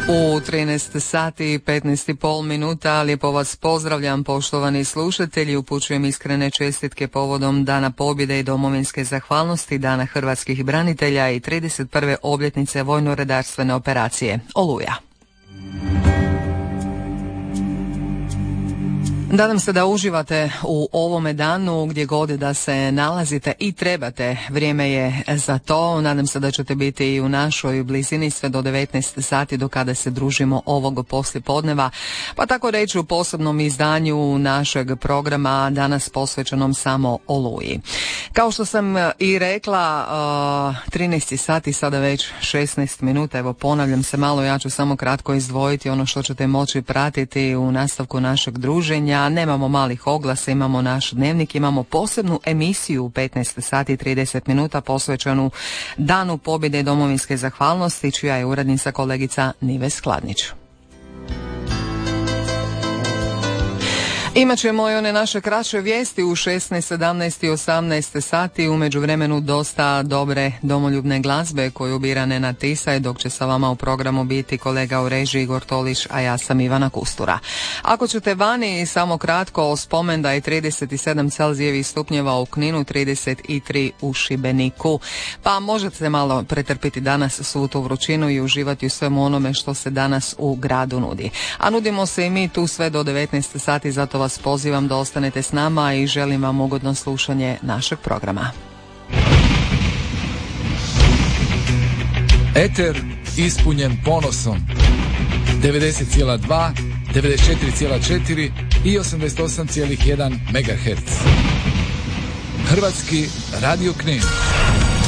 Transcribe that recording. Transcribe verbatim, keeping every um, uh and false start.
U trinaest sati i petnaest i pol minuta lijepo vas pozdravljam, poštovani slušatelji, upućujem iskrene čestitke povodom Dana pobjede i domovinske zahvalnosti, Dana hrvatskih branitelja i trideset prve obljetnice vojno-redarstvene operacije Oluja. Nadam se da uživate u ovome danu gdje god da se nalazite i trebate. Vrijeme je za to. Nadam se da ćete biti i u našoj blizini sve do devetnaest sati do kada se družimo ovog poslijepodneva. Pa tako reći u posebnom izdanju našeg programa danas posvećenom samo Oluji. Kao što sam i rekla, trinaest sati, sada već šesnaest minuta. Evo, ponavljam se malo, ja ću samo kratko izdvojiti ono što ćete moći pratiti u nastavku našeg druženja. Nemamo malih oglasa, imamo naš dnevnik, imamo posebnu emisiju u petnaest sati i trideset minuta posvećenu Danu pobjede i domovinske zahvalnosti, čija je urednica kolegica Nives Skladnić. Imat ćemo i one naše kraće vijesti u šesnaest, sedamnaest i osamnaest sati, u međuvremenu dosta dobre domoljubne glazbe koju bira Nenad Tisaj, dok će sa vama u programu biti kolega u režiji Igor Tolić, a ja sam Ivana Kustura. Ako ćete vani, samo kratko, spomendan je trideset sedam Celzijevih stupnjeva u Kninu, trideset tri u Šibeniku, pa možete malo pretrpiti danas svu tu vrućinu i uživati u svemu onome što se danas u gradu nudi. A nudimo se i mi tu sve do devetnaest sati, zato vas pozivam da ostanete s nama i želim vam ugodno slušanje našeg programa. Eter ispunjen ponosom. devedeset zarez dva, devedeset četiri zarez četiri i osamdeset osam zarez jedan megaherca. Hrvatski radio Knin.